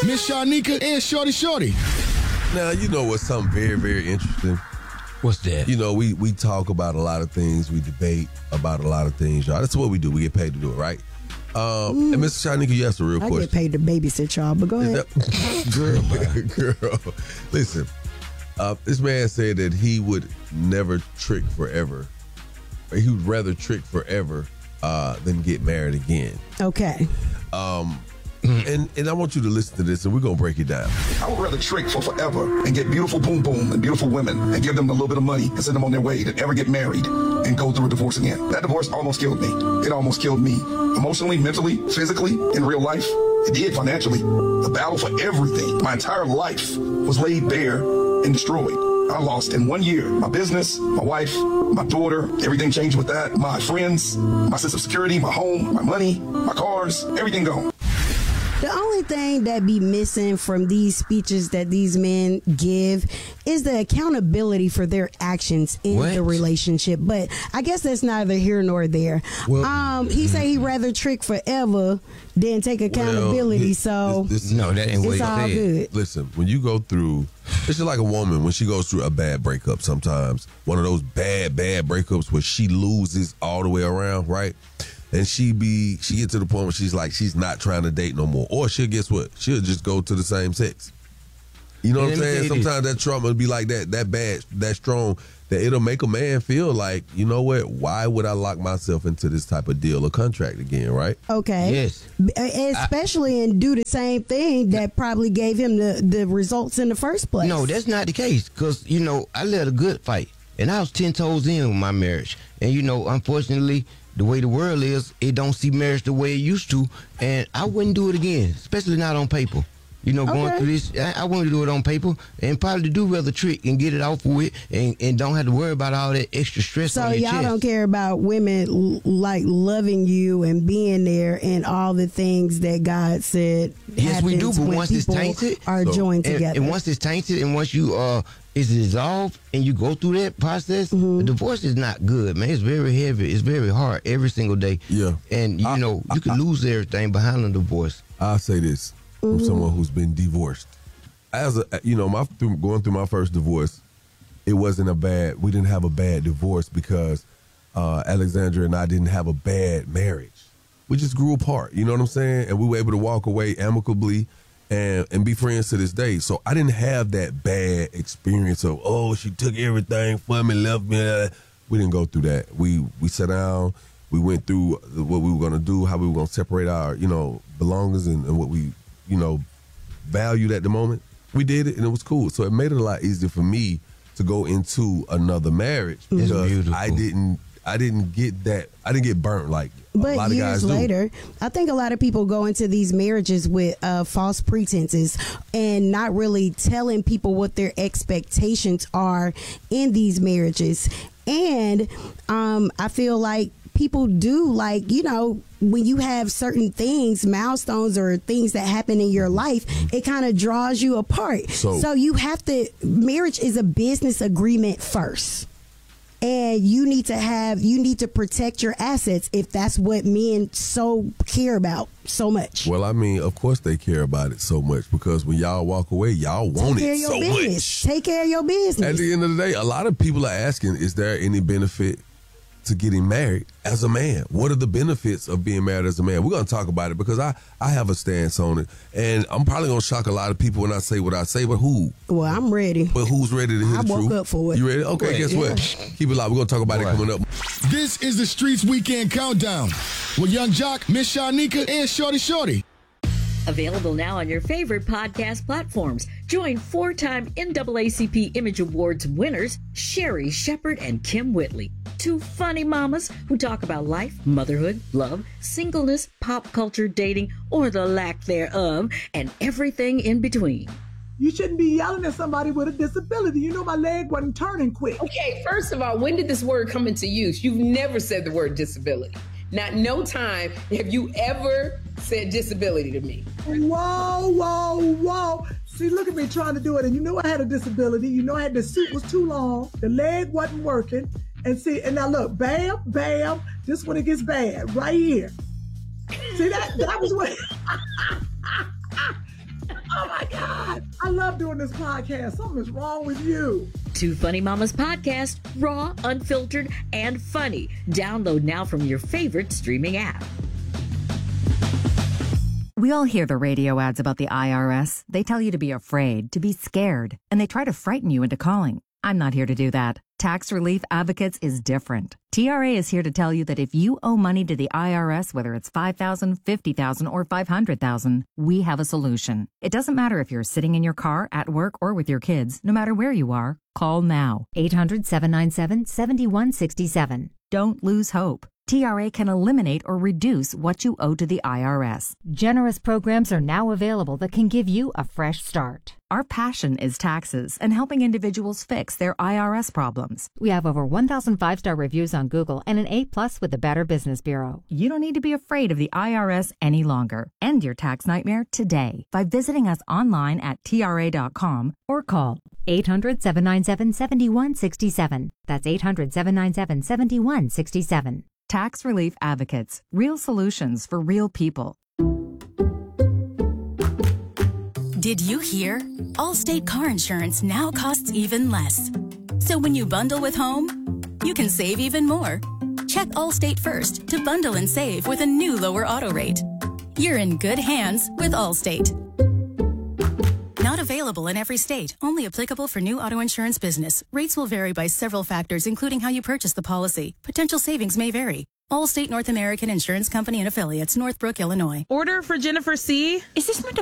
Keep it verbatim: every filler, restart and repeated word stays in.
Miss Shanika, and Shorty Shorty. Now, you know what's something very, very interesting? What's that? You know, we, we talk about a lot of things. We debate about a lot of things, y'all. That's what we do. We get paid to do it, right? Um, mm. And Mister Shanika, you asked a real I question. I get paid to babysit y'all, but go Is ahead. That, girl, girl, listen. Uh, this man said that he would never trick forever. He would rather trick forever uh, than get married again. Okay. Um, and and I want you to listen to this, and we're gonna break it down. I would rather trick for forever and get beautiful boom boom and beautiful women and give them a little bit of money and send them on their way than ever get married and go through a divorce again. That divorce almost killed me. It almost killed me emotionally, mentally, physically, in real life. It did financially. The battle for everything, my entire life, was laid bare and destroyed. I lost in one year my business, my wife, my daughter, everything changed with that, my friends, my sense of security, my home, my money, my cars, everything gone. The only thing that be missing from these speeches that these men give is the accountability for their actions in what? the relationship. But I guess that's neither here nor there. Well, um, he say he'd rather trick forever than take accountability. Well, so this, this, no, that ain't what it's he all said. good. Listen, when you go through, it's just like a woman when she goes through a bad breakup sometimes. One of those bad, bad breakups where she loses all the way around, right? And she be she get to the point where she's like she's not trying to date no more, or she'll guess what? She'll just go to the same sex. You know Yeah, what I'm let me saying? tell you Sometimes that trauma will be like that, that bad, that strong, that it'll make a man feel like, you know what? Why would I lock myself into this type of deal or contract again? Right? Okay. Yes. Especially I, and do the same thing that probably gave him the the results in the first place. No, that's not the case. Because, you know, I led a good fight. And I was ten toes in with my marriage. And, you know, unfortunately, the way the world is, it don't see marriage the way it used to. And I wouldn't do it again, especially not on paper. You know, going okay. through this, I, I want to do it on paper and probably do rather trick and get it off with and, and don't have to worry about all that extra stress so on your y'all chest. don't care about women l- like loving you and being there and all the things that God said. Yes, we do, but when once it's people tainted, are so, joined and, together. and once it's tainted and once you uh is dissolved and you go through that process, mm-hmm. the divorce is not good, man. It's very heavy. It's very hard every single day. Yeah. And, you I, know, you I, can I, lose everything behind a divorce. I'll say this from mm-hmm. someone who's been divorced. As a, you know, my through, going through my first divorce, it wasn't a bad, we didn't have a bad divorce because uh, Alexandra and I didn't have a bad marriage. We just grew apart, you know what I'm saying? And we were able to walk away amicably and, and be friends to this day. So I didn't have that bad experience of, oh, she took everything from me, left me. We didn't go through that. We we sat down, we went through what we were going to do, how we were going to separate our, you know, belongings and, and what we, you know, valued at the moment. We did it and it was cool. So it made it a lot easier for me to go into another marriage It's because beautiful. I didn't I didn't get that I didn't get burnt like But a lot of guys years do. later, I think a lot of people go into these marriages with uh, false pretenses and not really telling people what their expectations are in these marriages. And um, I feel like people do, like, you know, when you have certain things, milestones or things that happen in your life, it kind of draws you apart. So, so you have to, marriage is a business agreement first. And you need to have, you need to protect your assets if that's what men so care about so much. Well, I mean, of course they care about it so much because when y'all walk away, y'all want Take care it of your so business. much. Take care of your business. At the end of the day, a lot of people are asking, is there any benefit to getting married as a man? What are the benefits of being married as a man? We're going to talk about it because I, I have a stance on it. And I'm probably going to shock a lot of people when I say what I say, but who? Well, I'm ready. But who's ready to hear I the woke truth? up for it. You ready? Okay, Right, guess yeah. what? Keep it live. We're going to talk about Right. it coming up. This is the Streets Weekend Countdown with Young Jock, Miss Shanika, and Shorty Shorty. Available now on your favorite podcast platforms. Join four-time N double A C P Image Awards winners Sherry Shepherd and Kim Whitley. Two funny mamas who talk about life, motherhood, love, singleness, pop culture, dating, or the lack thereof, and everything in between. You shouldn't be yelling at somebody with a disability. You know my leg wasn't turning quick. Okay, first of all, when did this word come into use? You've never said the word disability. Not no time have you ever said disability to me. Whoa, whoa, whoa. See, look at me trying to do it. And you know I had a disability. You know I had the suit was too long. The leg wasn't working. And see, and now look, bam, bam. This when it gets bad, right here. See, that that was what... Oh I love doing this podcast. Something's wrong with you. Two Funny Mamas podcast, raw, unfiltered, and funny. Download now from your favorite streaming app. We all hear the radio ads about the I R S. They tell you to be afraid, to be scared, and they try to frighten you into calling. I'm not here to do that. Tax Relief Advocates is different. T R A is here to tell you that if you owe money to the I R S, whether it's five thousand dollars, fifty thousand dollars, or five hundred thousand dollars, we have a solution. It doesn't matter if you're sitting in your car, at work, or with your kids. No matter where you are, call now. eight hundred, seven nine seven, seven one six seven. Don't lose hope. T R A can eliminate or reduce what you owe to the I R S. Generous programs are now available that can give you a fresh start. Our passion is taxes and helping individuals fix their I R S problems. We have over one thousand five-star reviews on Google and an A plus with the Better Business Bureau. You don't need to be afraid of the I R S any longer. End your tax nightmare today by visiting us online at T R A dot com or call eight hundred, seven nine seven, seven one six seven. That's eight hundred, seven nine seven, seven one six seven. Tax Relief Advocates. Real solutions for real people. Did you hear? Allstate car insurance now costs even less. So when you bundle with home, you can save even more. Check Allstate first to bundle and save with a new lower auto rate. You're in good hands with Allstate. Not available in every state. Only applicable for new auto insurance business. Rates will vary by several factors, including how you purchase the policy. Potential savings may vary. Allstate North American Insurance Company and Affiliates, Northbrook, Illinois. Order for Jennifer C. Is this my